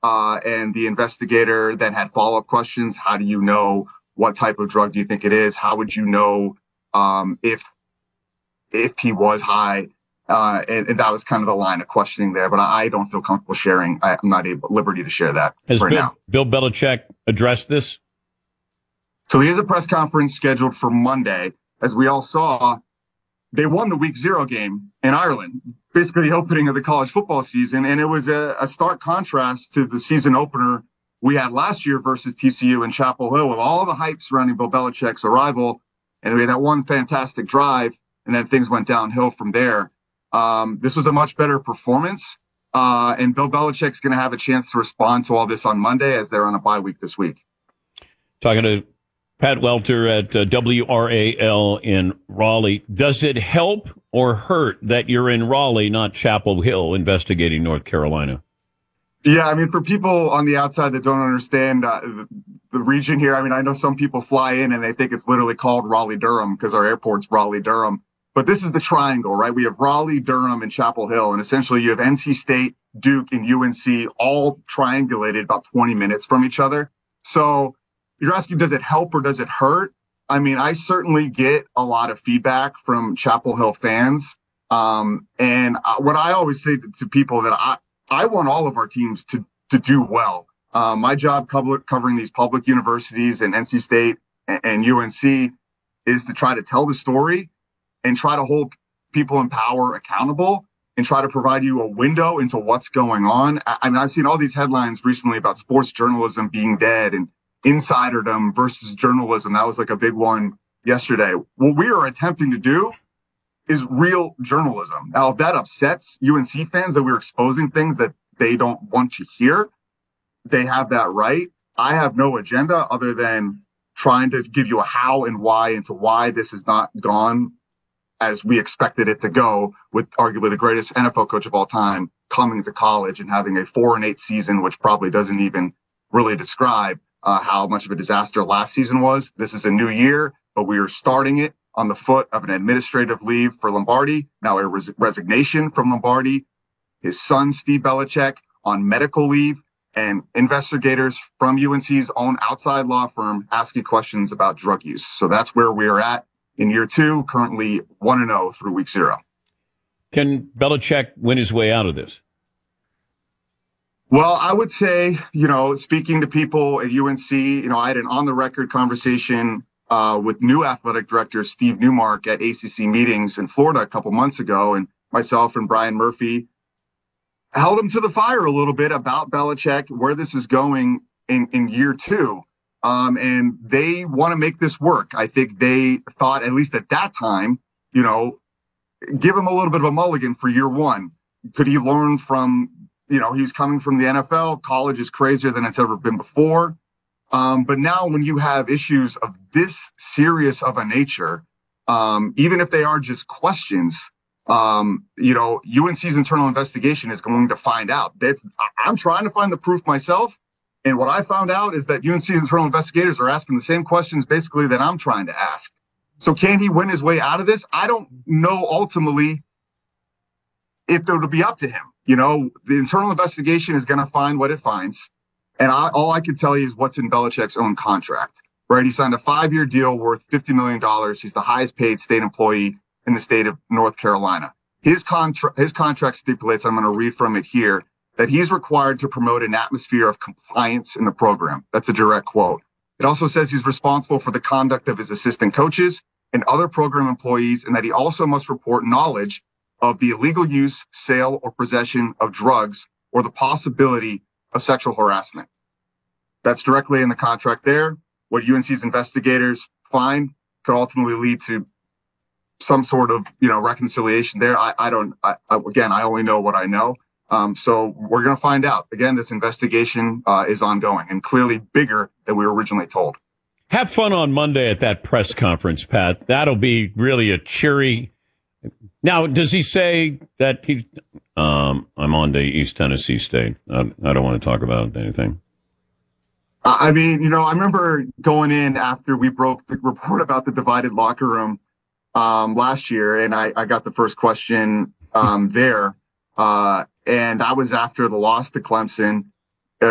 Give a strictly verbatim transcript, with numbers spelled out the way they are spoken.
Uh, and the investigator then had follow-up questions. How do you know? What type of drug do you think it is? How would you know um, if if he was high? Uh, and, and that was kind of the line of questioning there. But I, I don't feel comfortable sharing. I, I'm not able at liberty to share that Has right Bill, now. Bill Belichick addressed this? So he has a press conference scheduled for Monday. As we all saw, they won the week zero game in Ireland, basically the opening of the college football season. And it was a, a stark contrast to the season opener we had last year versus T C U in Chapel Hill, with all the hype surrounding Bill Belichick's arrival. And we had that one fantastic drive, and then things went downhill from there. Um, this was a much better performance. Uh, and Bill Belichick's going to have a chance to respond to all this on Monday as they're on a bye week this week. Talking to Pat Welter at uh, W R A L in Raleigh. Does it help or hurt that you're in Raleigh, not Chapel Hill, investigating North Carolina? Yeah, I mean, for people on the outside that don't understand uh, the, the region here, I mean, I know some people fly in and they think it's literally called Raleigh-Durham because our airport's Raleigh-Durham. But this is the triangle, right? We have Raleigh, Durham, and Chapel Hill. And essentially you have N C State, Duke, and U N C all triangulated about twenty minutes from each other. So you're asking, does it help or does it hurt? I mean, I certainly get a lot of feedback from Chapel Hill fans. Um, and what I always say to people that I, I want all of our teams to, to do well. Um, my job cover, covering these public universities and N C State and, and U N C is to try to tell the story and try to hold people in power accountable and try to provide you a window into what's going on. I, I mean, I've seen all these headlines recently about sports journalism being dead and insiderdom versus journalism. That was like a big one yesterday. What we are attempting to do is real journalism. Now, if that upsets U N C fans that we're exposing things that they don't want to hear, they have that right. I have no agenda other than trying to give you a how and why into why this has not gone as we expected it to go, with arguably the greatest N F L coach of all time coming to college and having a four and eight season, which probably doesn't even really describe uh, how much of a disaster last season was. This is a new year, but we are starting it on the foot of an administrative leave for Lombardi, now a res- resignation from Lombardi, his son, Steve Belichick, on medical leave, and investigators from U N C's own outside law firm asking questions about drug use. So that's where we are at in year two, currently one and oh through week zero. Can Belichick win his way out of this? Well, I would say, you know, speaking to people at U N C, you know, I had an on-the-record conversation uh, with new athletic director Steve Newmark at A C C meetings in Florida a couple months ago, and myself and Brian Murphy held him to the fire a little bit about Belichick, where this is going in, in year two. Um, and they want to make this work. I think they thought, at least at that time, you know, give him a little bit of a mulligan for year one. Could he learn from, you know, he was coming from the N F L. College is crazier than it's ever been before. Um, but now when you have issues of this serious of a nature, um, even if they are just questions, um, you know, U N C's internal investigation is going to find out. That's, I'm trying to find the proof myself. And what I found out is that U N C's internal investigators are asking the same questions basically that I'm trying to ask. So can he win his way out of this? I don't know ultimately if it'll be up to him. You know, the internal investigation is going to find what it finds. And I, all I can tell you is what's in Belichick's own contract, right? He signed a five-year deal worth fifty million dollars. He's the highest paid state employee in the state of North Carolina. His, contra- his contract stipulates, I'm going to read from it here, that he's required to promote an atmosphere of compliance in the program. That's a direct quote. It also says he's responsible for the conduct of his assistant coaches and other program employees, and that he also must report knowledge of the illegal use, sale, or possession of drugs or the possibility of sexual harassment. That's directly in the contract there. What U N C's investigators find could ultimately lead to some sort of, you know, reconciliation there. I, I don't, I, I, again, I only know what I know. Um, so we're going to find out. Again, this investigation uh, is ongoing and clearly bigger than we were originally told. Have fun on Monday at that press conference, Pat. That'll be really a cheery. Now, does he say that he, um, I'm on to East Tennessee State. I, I don't want to talk about anything. I mean, you know, I remember going in after we broke the report about the divided locker room um, last year, and I, I got the first question um, there. Uh, and I was after the loss to Clemson.